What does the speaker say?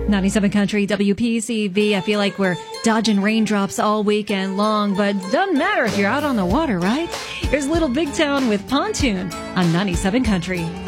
97 Country WPCV. I feel like we're dodging raindrops all weekend long, but doesn't matter if you're out on the water, right? Here's Little Big Town with Pontoon on 97 Country.